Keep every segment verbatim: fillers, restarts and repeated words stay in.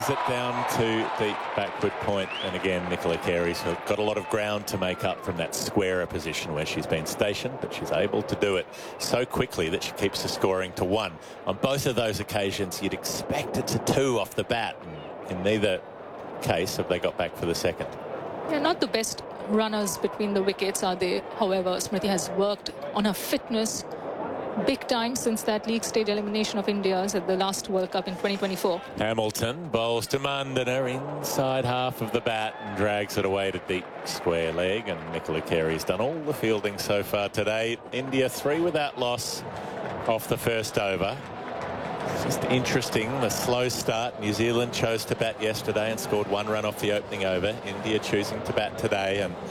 it down to deep backward point, and again Nicola Carey's got a lot of ground to make up from that squarer position where she's been stationed, but she's able to do it so quickly that she keeps the scoring to one. On both of those occasions you'd expect it to two off the bat, and in neither case have they got back for the second. Yeah, not the best runners between the wickets are they. However, Smriti has worked on her fitness big time since that league stage elimination of India's at the last World Cup in twenty twenty-four. Hamilton bowls to Mandana inside half of the bat and drags it away to deep square leg, and Nicola Carey's done all the fielding so far today. India three without loss off the first over. It's just interesting, the slow start. New Zealand chose to bat yesterday and scored one run off the opening over. India choosing to bat today and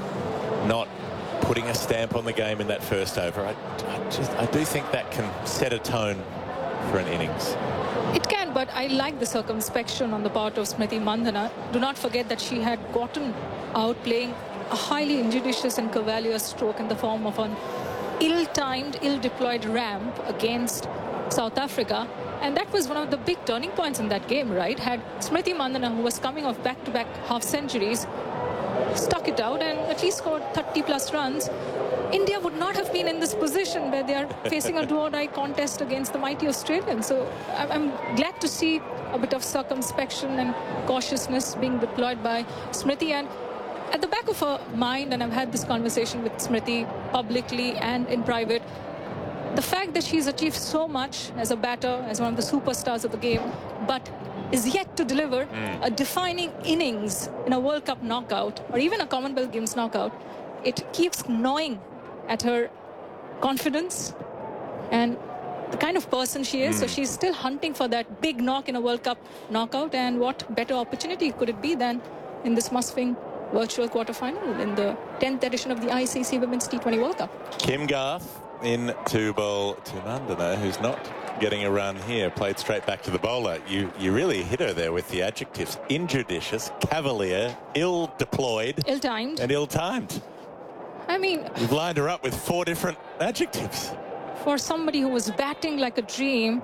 not putting a stamp on the game in that first over. I, I, just, I do think that can set a tone for an innings. It can, but I like the circumspection on the part of Smriti Mandhana. Do not forget that she had gotten out playing a highly injudicious and cavalier stroke in the form of an ill-timed, ill-deployed ramp against South Africa. And that was one of the big turning points in that game, right? Had Smriti Mandhana, who was coming off back-to-back half-centuries, stuck it out and at least scored thirty plus runs, India would not have been in this position where they are facing a do-or-die contest against the mighty Australians. So I'm glad to see a bit of circumspection and cautiousness being deployed by Smriti. And at the back of her mind, and I've had this conversation with Smriti publicly and in private, the fact that she's achieved so much as a batter, as one of the superstars of the game, but is yet to deliver mm. a defining innings in a World Cup knockout or even a Commonwealth Games knockout, it keeps gnawing at her confidence and the kind of person she is. Mm. So she's still hunting for that big knock in a World Cup knockout, and what better opportunity could it be than in this must-win virtual quarterfinal in the tenth edition of the I C C Women's T twenty World Cup. Kim Garth in to bowl to Mandana, who's not getting a run here, played straight back to the bowler. You you really hit her there with the adjectives: injudicious, cavalier, ill-deployed, ill-timed, and ill-timed. I mean, you've lined her up with four different adjectives. For somebody who was batting like a dream,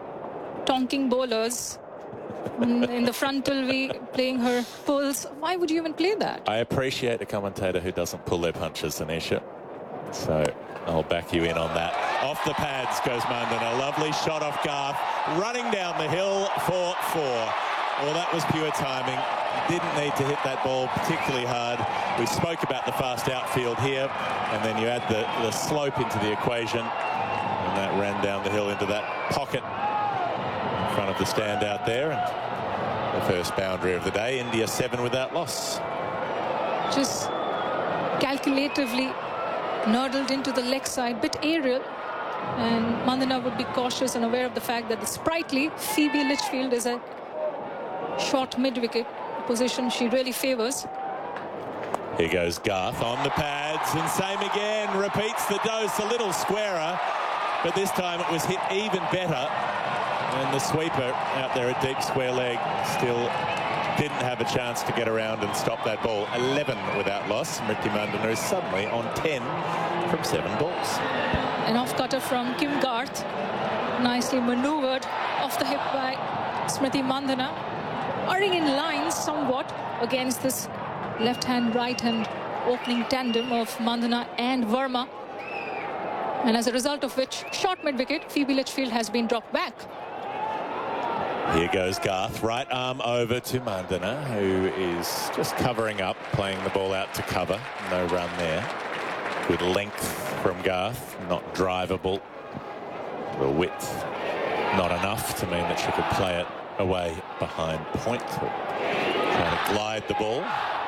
tonking bowlers in the frontal V, playing her pulls, why would you even play that? I appreciate a commentator who doesn't pull their punches, Anisha. So I'll back you in on that. Off the pads goes Mandana. Lovely shot off Garth, running down the hill for four. Well, that was pure timing. Didn't need to hit that ball particularly hard. We spoke about the fast outfield here, and then you add the, the slope into the equation, and that ran down the hill into that pocket in front of the stand out there. And the first boundary of the day, India seven without loss. Just calculatively nurdled into the leg side, bit aerial, and Mandana would be cautious and aware of the fact that the sprightly Phoebe Litchfield is a short mid-wicket position she really favors. Here goes Garth on the pads, and same again, repeats the dose, a little squarer, but this time it was hit even better, and the sweeper out there at deep square leg still didn't have a chance to get around and stop that ball. eleven without loss. Smriti Mandana is suddenly on ten from seven balls. An off-cutter from Kim Garth, nicely manoeuvred off the hip by Smriti Mandana, erring in line somewhat against this left-hand, right-hand opening tandem of Mandana and Verma, and as a result of which, short mid-wicket, Phoebe Litchfield has been dropped back. Here goes Garth, right arm over to Mandana, who is just covering up, playing the ball out to cover. No run there. Good length from Garth, not drivable. The width, not enough to mean that she could play it away behind point. Trying to glide the ball.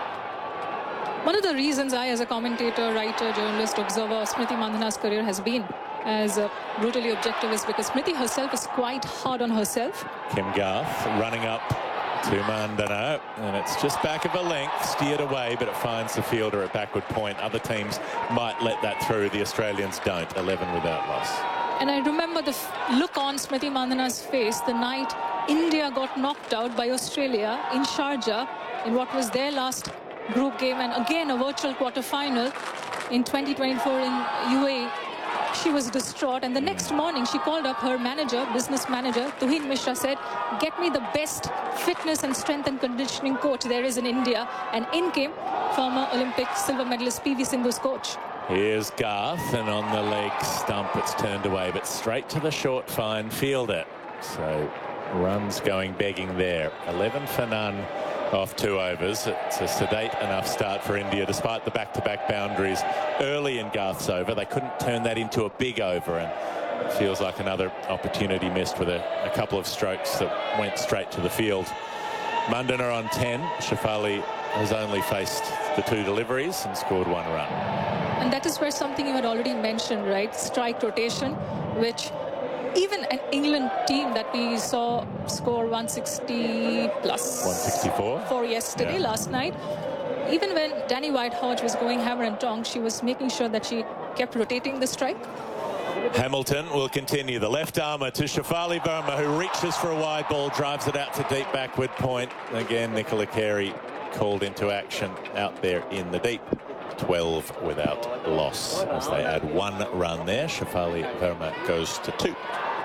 One of the reasons I, as a commentator, writer, journalist, observer of Smriti Mandhana's career has been as uh, brutally objective is because Smriti herself is quite hard on herself. Kim Garth running up to Mandana, and it's just back of a length, steered away, but it finds the fielder at backward point. Other teams might let that through. The Australians don't. eleven without loss. And I remember the look on Smriti Mandhana's face the night India got knocked out by Australia in Sharjah in what was their last group game, and again a virtual quarter-final in twenty twenty-four in U A E. she was distraught, and the next morning she called up her manager, business manager, Tuhin Mishra, said, get me the best fitness and strength and conditioning coach there is in India. And in came former Olympic silver medalist P V Sindhu's coach. Here's Garth, and on the leg stump it's turned away, but straight to the short fine fielder. So runs going begging there. eleven for none off two overs. It's a sedate enough start for India despite the back-to-back boundaries early in Garth's over. They couldn't turn that into a big over, and it feels like another opportunity missed with a, a couple of strokes that went straight to the field. Mandana on ten. Shefali has only faced the two deliveries and scored one run. And that is where something you had already mentioned, right? Strike rotation, which even an England team that we saw score one sixty plus one sixty-four for yesterday, yeah. last night, even when Danny White-Hodge was going hammer and tongs, she was making sure that she kept rotating the strike. Hamilton will continue. The left armour to Shefali Verma, who reaches for a wide ball, drives it out to deep backward point. Again, Nicola Carey called into action out there in the deep. twelve without loss as they add one run there. Shefali Verma goes to two.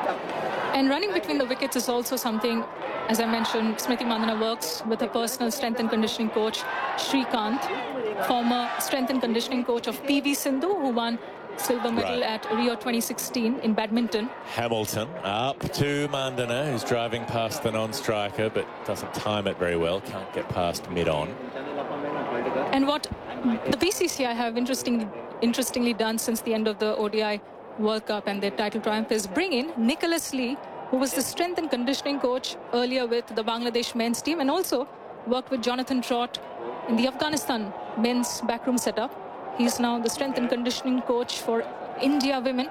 And running between the wickets is also something, as I mentioned, Smriti Mandhana works with her personal strength and conditioning coach, Srikanth, former strength and conditioning coach of P V Sindhu, who won silver medal right. at Rio twenty sixteen in badminton. Hamilton up to Mandana, who's driving past the non-striker, but doesn't time it very well, can't get past mid-on. And what the B C C I have interestingly, interestingly done since the end of the O D I World Cup and their title triumph is bring in Nicholas Lee, who was the strength and conditioning coach earlier with the Bangladesh men's team and also worked with Jonathan Trott in the Afghanistan men's backroom setup. He's now the strength and conditioning coach for India women.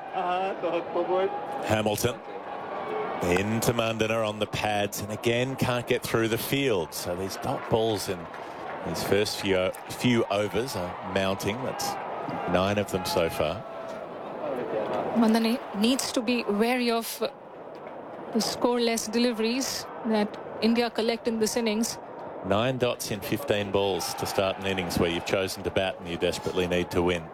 Hamilton into Mandana on the pads and again can't get through the field. So these dot balls in these first few, few overs are mounting. That's nine of them so far. Mandana needs to be wary of the scoreless deliveries that India collect in this innings. Nine dots in fifteen balls to start an innings where you've chosen to bat and you desperately need to win.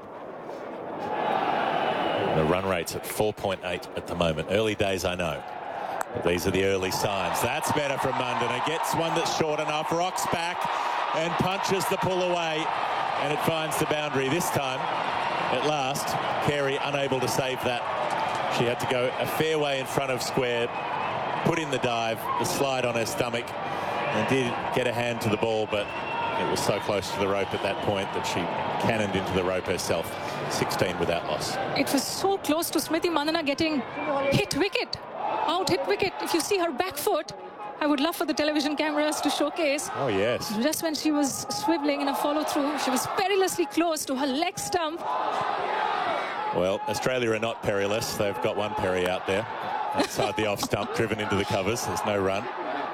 And the run rate's at four point eight at the moment. Early days, I know. But these are the early signs. That's better from Mandana. Gets one that's short enough, rocks back and punches the pull away. And it finds the boundary this time. At last, Carey unable to save that. She had to go a fair way in front of square, put in the dive, the slide on her stomach, and did get a hand to the ball, but it was so close to the rope at that point that she cannoned into the rope herself. sixteen without loss. It was so close to Smriti Mandhana getting hit wicket, out hit wicket. If you see her back foot, I would love for the television cameras to showcase. Oh, yes. Just when she was swiveling in a follow-through, she was perilously close to her leg stump. Well, Australia are not perilous. They've got one Perry out there outside the off stump, driven into the covers. There's no run.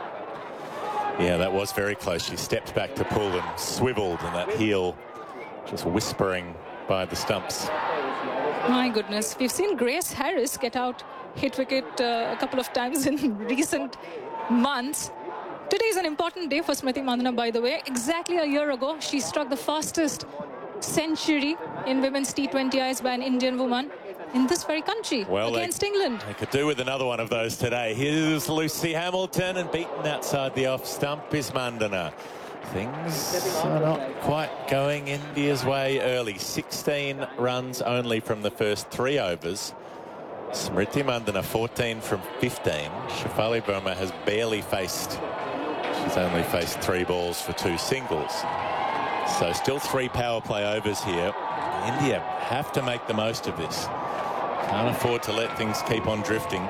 Yeah, that was very close. She stepped back to pull and swiveled, and that heel just whispering by the stumps. My goodness. We've seen Grace Harris get out hit wicket uh, a couple of times in recent months. Today is an important day for Smriti Mandhana, by the way. Exactly a year ago, she struck the fastest century in women's T twenty Is by an Indian woman in this very country well, against they, England. They could do with another one of those today. Here's Lucy Hamilton, and beaten outside the off stump is Mandana. Things are not quite going India's way early. sixteen runs only from the first three overs. Smriti Mandhana fourteen from fifteen. Shefali Verma has barely faced. She's only faced three balls for two singles. So still three power play overs here. India have to make the most of this. Can't afford to let things keep on drifting.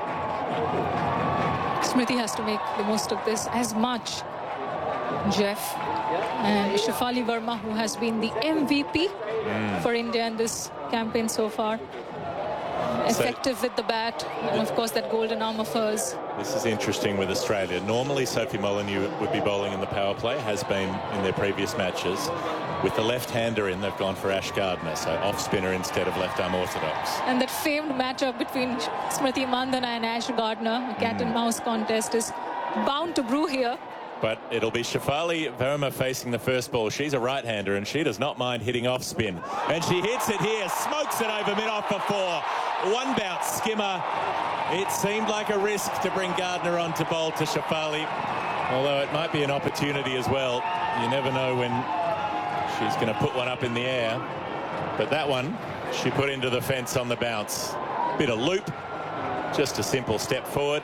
Smriti has to make the most of this as much, Jeff. And Shefali Verma, who has been the M V P mm. for India in this campaign so far. Effective so, with the bat, and of course that golden arm of hers. This is interesting with Australia. Normally Sophie Molyneux would be bowling in the power play, has been in their previous matches. With the left-hander in, they've gone for Ash Gardner, so off-spinner instead of left-arm orthodox. And that famed matchup between Smriti Mandhana and Ash Gardner, a cat mm. and mouse contest, is bound to brew here. But it'll be Shefali Verma facing the first ball. She's a right-hander, and she does not mind hitting off spin. And she hits it here, smokes it over mid-off for four. one bounce skimmer. It seemed like a risk to bring Gardner on to bowl to Shefali, although it might be an opportunity as well. You never know when she's going to put one up in the air. But that one, she put into the fence on the bounce. Bit of loop, just a simple step forward.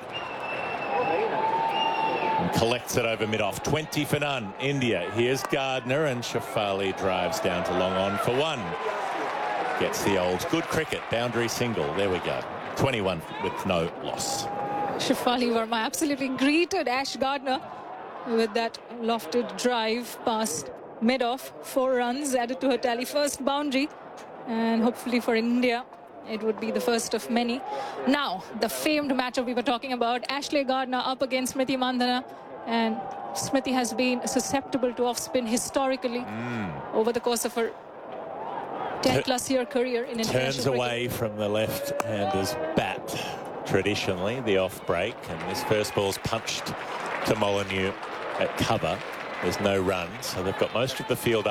And collects it over mid-off. twenty for none, India. Here's Gardner, and Shefali drives down to long on for one. Gets the old good cricket boundary single. There we go. twenty-one with no loss. Shefali Verma absolutely greeted Ash Gardner with that lofted drive past mid-off. Four runs added to her tally. First boundary, and hopefully for India, it would be the first of many. Now, the famed matchup we were talking about, Ashley Gardner up against Smriti Mandhana. And Smriti has been susceptible to off-spin historically mm. over the course of her ten plus year career in international Turns cricket. away from the left-hander's bat, traditionally, the off-break. And this first ball's punched to Molyneux at cover. There's no run, so they've got most of the field